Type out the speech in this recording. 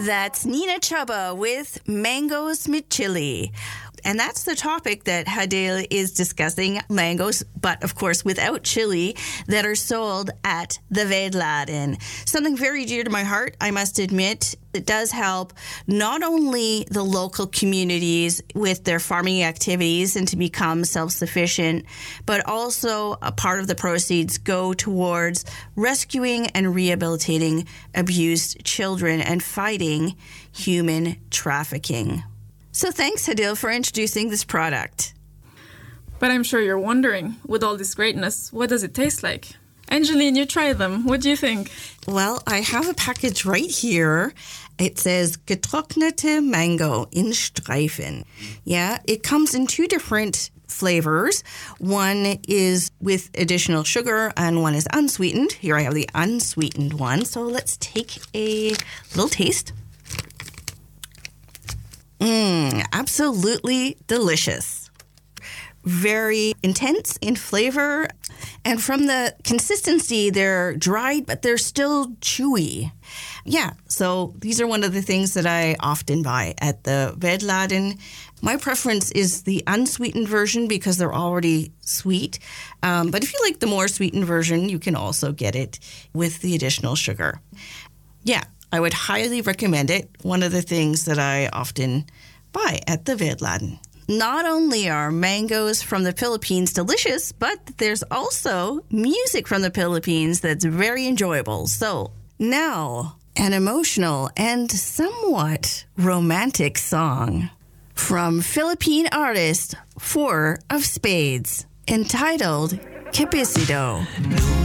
That's Nina Chuba with Mangoes mit Chili. And that's the topic that Hadil is discussing, mangoes, but of course without chili, that are sold at the Veldladen. Something very dear to my heart, I must admit. It does help not only the local communities with their farming activities and to become self-sufficient, but also a part of the proceeds go towards rescuing and rehabilitating abused children and fighting human trafficking. So thanks, Hadil, for introducing this product. But I'm sure you're wondering, with all this greatness, what does it taste like? Angeline, you try them. What do you think? Well, I have a package right here. It says getrocknete Mango in Streifen. Yeah, it comes in two different flavors. One is with additional sugar and one is unsweetened. Here I have the unsweetened one. So let's take a little taste. Absolutely delicious. Very intense in flavor. And from the consistency, they're dried, but they're still chewy. Yeah, so these are one of the things that I often buy at the Veldladen. My preference is the unsweetened version because they're already sweet. But if you like the more sweetened version, you can also get it with the additional sugar. Yeah, I would highly recommend it. One of the things that I often buy at the Veldladen. Not only are mangoes from the Philippines delicious, but there's also music from the Philippines that's very enjoyable. So now, an emotional and somewhat romantic song from Philippine artist Four of Spades, entitled Capicido.